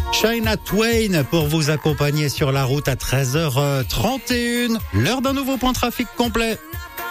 Shania Twain pour vous accompagner sur la route à 13h31. L'heure d'un nouveau point trafic complet.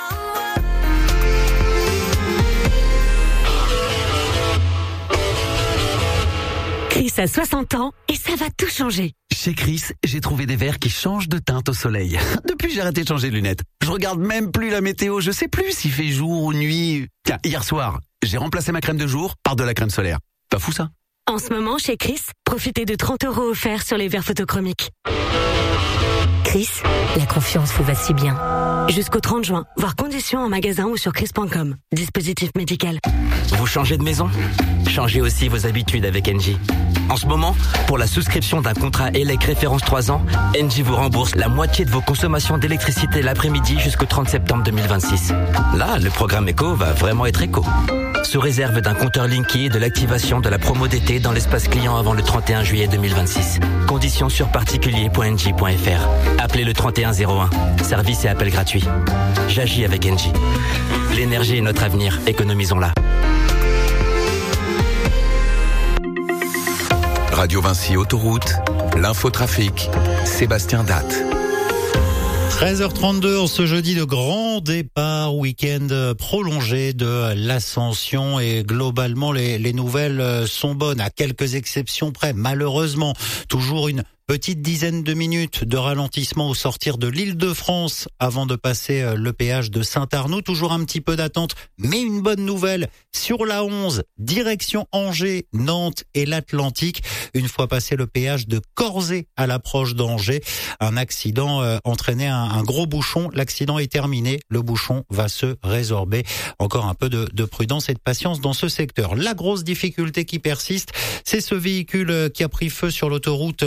Chris a 60 ans et ça va tout changer. Chez Chris, j'ai trouvé des verres qui changent de teinte au soleil. Depuis, j'ai arrêté de changer de lunettes. Je regarde même plus la météo, je sais plus s'il fait jour ou nuit. Tiens, hier soir, j'ai remplacé ma crème de jour par de la crème solaire. Pas fou ça? En ce moment, chez Chris, profitez de 30 € offerts sur les verres photochromiques. Chris, la confiance vous va si bien. Jusqu'au 30 juin, voir conditions en magasin ou sur chris.com. Dispositif médical. Vous changez de maison? Changez aussi vos habitudes avec Engie. En ce moment, pour la souscription d'un contrat ELEC référence 3 ans, Engie vous rembourse la moitié de vos consommations d'électricité l'après-midi jusqu'au 30 septembre 2026. Là, le programme éco va vraiment être éco. Sous réserve d'un compteur Linky et de l'activation de la promo d'été dans l'espace client avant le 31 juillet 2026. Conditions sur particulier.engie.fr. Appelez le 3101. Service et appel gratuit. J'agis avec Engie. L'énergie est notre avenir. Économisons-la. Radio Vinci Autoroute, l'infotrafic, Sébastien Datte. 13h32 en ce jeudi de grand départ, week-end prolongé de l'Ascension et globalement les nouvelles sont bonnes à quelques exceptions près. Malheureusement, toujours une petite dizaine de minutes de ralentissement au sortir de l'Île-de-France avant de passer le péage de Saint-Arnoux. Toujours un petit peu d'attente, mais une bonne nouvelle sur la 11, direction Angers, Nantes et l'Atlantique. Une fois passé le péage de Corzet à l'approche d'Angers, un accident entraînait un gros bouchon. L'accident est terminé, le bouchon va se résorber. Encore un peu de prudence et de patience dans ce secteur. La grosse difficulté qui persiste, c'est ce véhicule qui a pris feu sur l'autoroute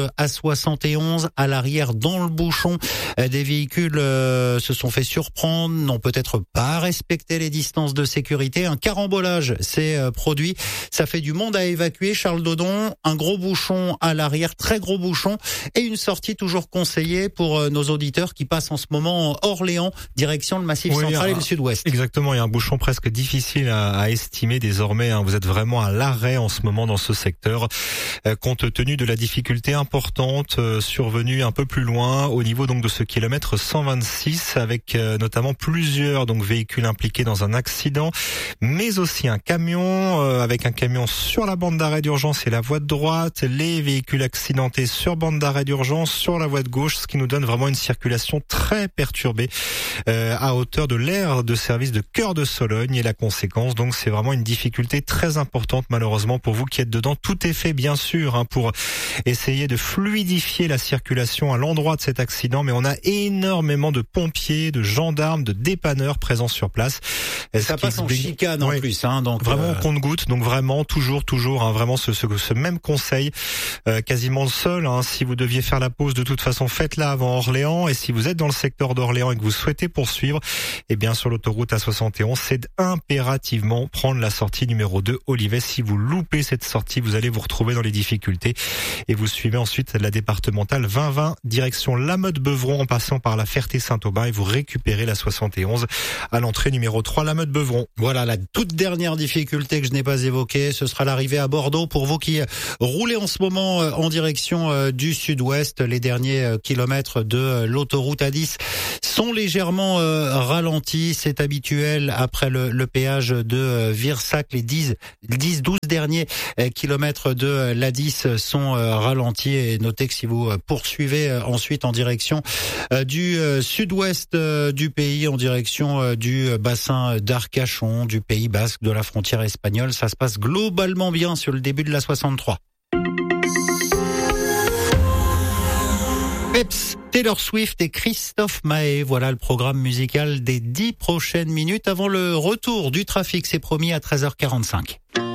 A71 à l'arrière dans le bouchon. Des véhicules se sont fait surprendre, n'ont peut-être pas respecté les distances de sécurité. Un carambolage s'est produit. Ça fait du monde à évacuer. Charles Dodon, un gros bouchon à l'arrière, très gros bouchon, et une sortie toujours conseillée pour nos auditeurs qui passent en ce moment Orléans, direction le Massif central et le Sud-Ouest. Exactement, il y a un bouchon presque difficile à estimer désormais. Vous êtes vraiment à l'arrêt en ce moment dans ce secteur, compte tenu de la difficulté importante survenue un peu plus loin au niveau donc de ce kilomètre 126, avec notamment plusieurs véhicules impliqués dans un accident, mais aussi un camion avec un camion sur la bande d'arrêt d'urgence et la voie de droite, les véhicules accidentés sur bande d'arrêt d'urgence sur la voie de gauche, ce qui nous donne vraiment une circulation très perturbée à hauteur de l'aire de service de Cœur de Sologne, et la conséquence donc c'est vraiment une difficulté très importante malheureusement pour vous qui êtes dedans. Tout est fait bien sûr pour essayer de fluidifier la circulation à l'endroit de cet accident, mais on a énormément de pompiers, de gendarmes, de dépanneurs présents sur place. Ça passe en chicane en plus, donc vraiment au compte-gouttes, donc vraiment toujours, vraiment ce même conseil, quasiment le seul. Si vous deviez faire la pause, de toute façon, faites-la avant Orléans, et si vous êtes dans le secteur d'Orléans et que vous souhaitez poursuivre, bien sur l'autoroute A71, c'est impérativement prendre la sortie numéro 2 Olivet. Si vous loupez cette sortie, vous allez vous retrouver dans les difficultés, et vous suivez ensuite la départementale 2020 direction La Motte-Beuvron en passant par la Ferté-Saint-Aubin, et vous récupérez la 71 à l'entrée numéro 3 La Motte-Beuvron. Voilà, la toute dernière difficulté que je n'ai pas évoquée, ce sera l'arrivée à Bordeaux pour vous qui roulez en ce moment en direction du Sud-Ouest. Les derniers kilomètres de l'autoroute A10 sont légèrement ralentis, c'est habituel après le péage de Virsac. Les 10-12 derniers kilomètres de l'A10 sont ralentis, et notez que si vous poursuivez ensuite en direction du sud-ouest du pays, en direction du bassin d'Arcachon, du Pays Basque, de la frontière espagnole, ça se passe globalement bien sur le début de la 63. Peps, Taylor Swift et Christophe Maé, voilà le programme musical des 10 prochaines minutes avant le retour du trafic, c'est promis à 13h45.